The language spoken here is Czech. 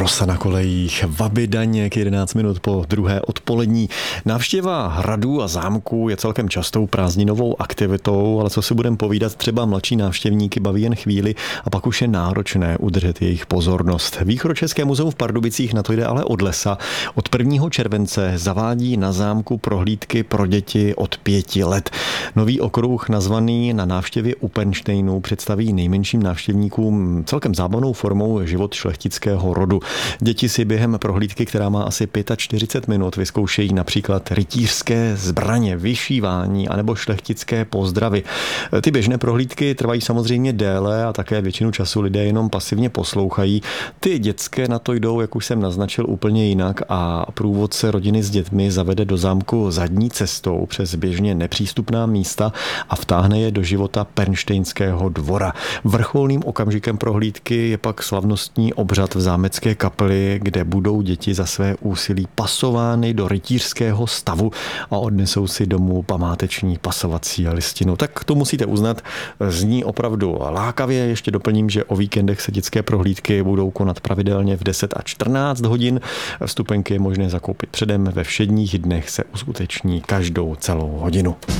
Rosa na kolejích, Vaby Daněk, 11 minut po druhé odpolední. Návštěva hradů a zámků je celkem častou prázdninovou aktivitou, ale co si budeme povídat, třeba mladší návštěvníky baví jen chvíli a pak už je náročné udržet jejich pozornost. Východočeské muzeum v Pardubicích na to jde ale od lesa. Od 1. července zavádí na zámku prohlídky pro děti od 5 let. Nový okruh nazvaný Na návštěvě u Pernštejnů představí nejmenším návštěvníkům celkem zábavnou formou život šlechtického rodu. Děti si během prohlídky, která má asi 45 minut, vyzkoušejí například rytířské zbraně, vyšívání anebo šlechtické pozdravy. Ty běžné prohlídky trvají samozřejmě déle a také většinu času lidé jenom pasivně poslouchají. Ty dětské na to jdou, jak už jsem naznačil, úplně jinak a průvodce rodiny s dětmi zavede do zámku zadní cestou přes běžně nepřístupná místa a vtáhne je do života Pernštejnského dvora. Vrcholným okamžikem prohlídky je pak slavnostní obřad v zámecké kapeli, kde budou děti za své úsilí pasovány do rytířského stavu a odnesou si domů památeční pasovací listinu. Tak to musíte uznat, zní opravdu lákavě. Ještě doplním, že o víkendech se dětské prohlídky budou konat pravidelně v 10 a 14 hodin. Vstupenky je možné zakoupit předem, ve všedních dnech se uskuteční každou celou hodinu.